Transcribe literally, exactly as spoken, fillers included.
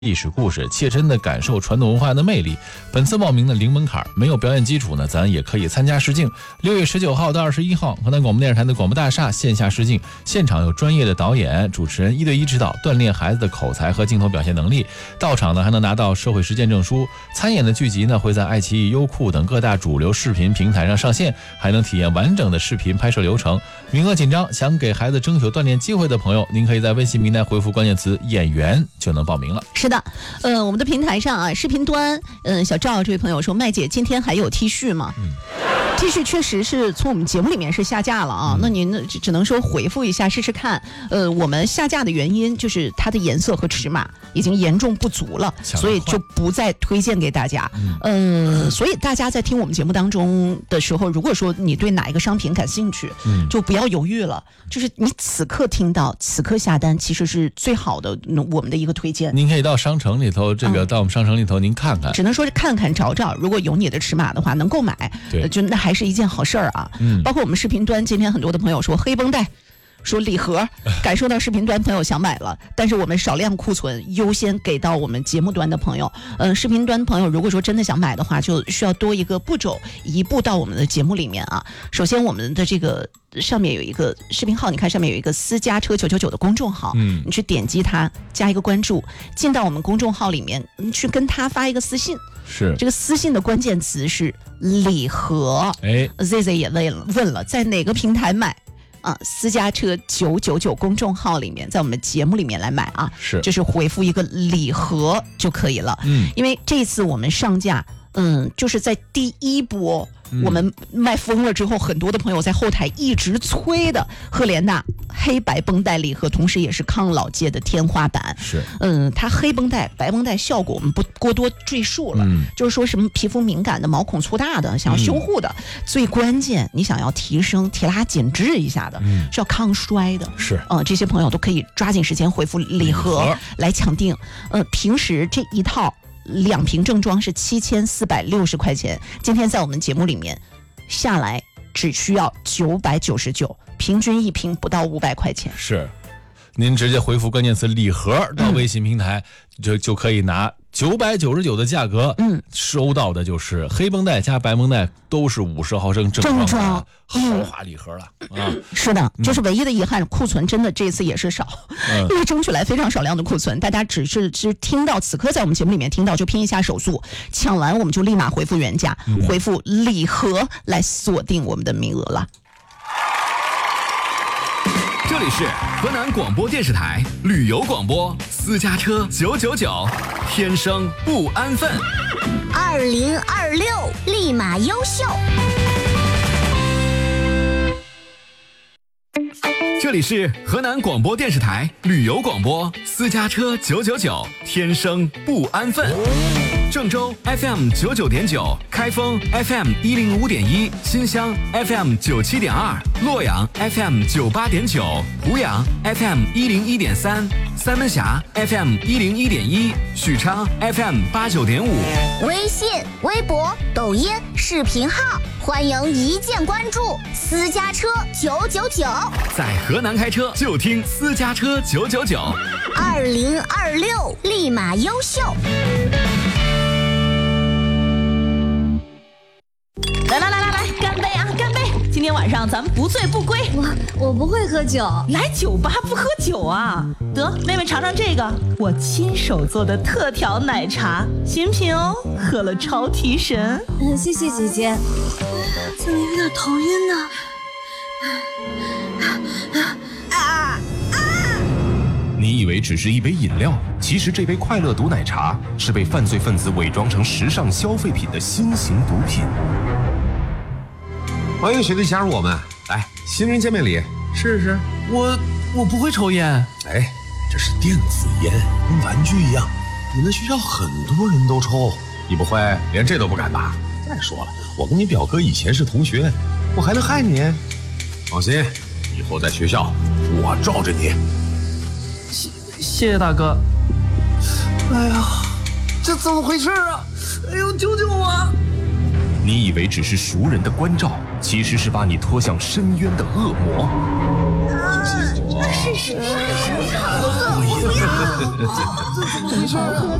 历史故事，切身的感受传统文化的魅力。本次报名的零门槛，没有表演基础呢，咱也可以参加试镜。六月十九号到二十一号，河南广播电视台的广播大厦线下试镜，现场有专业的导演、主持人一对一指导，锻炼孩子的口才和镜头表现能力。到场呢还能拿到社会实践证书。参演的剧集呢会在爱奇艺、优酷等各大主流视频平台上上线，还能体验完整的视频拍摄流程。名额紧张，想给孩子争取锻炼机会的朋友，您可以在微信平台回复关键词演员就能报名了。 是的，呃，我们的平台上啊，视频端，嗯、呃，小赵这位朋友说，麦姐今天还有 T 恤吗？嗯。T 恤确实是从我们节目里面是下架了啊，嗯、那您只能说回复一下试试看。呃，我们下架的原因就是它的颜色和尺码已经严重不足了，所以就不再推荐给大家。嗯、呃，所以大家在听我们节目当中的时候，如果说你对哪一个商品感兴趣，嗯，就不要犹豫了，就是你此刻听到，此刻下单，其实是最好的我们的一个推荐。 您可以到商城里头，这个、嗯、到我们商城里头您看看， 只能说是看看找找，如果有你的尺码的话，能购买，对，就那还是一件好事儿啊。嗯，包括我们视频端，今天很多的朋友说黑绷带。说礼盒，感受到视频端朋友想买了，但是我们少量库存，优先给到我们节目端的朋友。嗯、呃，视频端朋友如果说真的想买的话，就需要多一个步骤，移步到我们的节目里面啊。首先，我们的这个上面有一个视频号，你看上面有一个私家车九九九的公众号，嗯，你去点击它，加一个关注，进到我们公众号里面，你去跟他发一个私信。 是这个私信的关键词是礼盒。哎 ，Z Z 也问了，问了在哪个平台买？啊，私家车九九九公众号里面，在我们节目里面来买啊， 是， 就是回复一个礼盒就可以了。嗯，因为这次我们上架，嗯，就是在第一波。我们卖疯了之后，很多的朋友在后台一直催的赫莲娜黑白绷带礼盒，同时也是抗老界的天花板。 是， 嗯，它黑绷带、白绷带效果我们不过多赘述了，嗯、就是说什么皮肤敏感的、毛孔粗大的、想要修护的，嗯、最关键你想要提升、提拉紧致一下的，嗯、是要抗衰的。 是， 嗯、呃，这些朋友都可以抓紧时间回复礼盒来抢订。呃，平时这一套。两瓶正装是七千四百六十块钱，今天在我们节目里面下来只需要九百九十九，平均一瓶不到五百块钱。 是，您直接回复关键词礼盒到微信平台，嗯、就就可以拿九百九十九的价格，嗯，收到的就是黑绷带加白绷带都是五十毫升正装豪华礼盒了、嗯、啊！ 是的，就是唯一的遗憾，库存真的这次也是少，嗯、因为争取来非常少量的库存，大家只是只听到此刻在我们节目里面听到就拼一下手速，抢完我们就立马回复原价，嗯、回复礼盒来锁定我们的名额了。 这里是河南广播电视台旅游广播，私家车九九九，天生不安分。 二零二六立马优秀。 这里是河南广播电视台旅游广播，私家车九九九，天生不安分。郑州 F M 九九点九，开封 F M 一零五点一，新乡 F M 九七点二，洛阳 F M 九八点九，湖阳 F M 一零一点三，三门峡 F M 一零一点一，许昌 F M 八九点五。 微信、微博、抖音、视频号，欢迎一键关注。私家车九九九， 在河南开车就听私家车九九九。 二零二六立马优秀。 来来来来来，干杯啊，干杯！今天晚上咱们不醉不归。 我我不会喝酒， 来酒吧不喝酒啊？得，妹妹尝尝这个，我亲手做的特调奶茶，新品哦，喝了超提神。 嗯，谢谢姐姐。怎么有点头晕呢？ 啊啊！ 你以为只是一杯饮料，其实这杯快乐毒奶茶是被犯罪分子伪装成时尚消费品的新型毒品。 欢迎学弟加入我们，来，新人见面礼，试试。 我我不会抽烟。 哎，这是电子烟，跟玩具一样，你们学校很多人都抽，你不会连这都不敢吧？再说了，我跟你表哥以前是同学，我还能害你？放心，以后在学校我罩着你。 谢谢谢大哥。哎呀，这怎么回事啊？哎呦，救救我！ 你以为只是熟人的关照，其实是把你拖向深渊的恶魔。 是是是是，不要这怎么回事啊？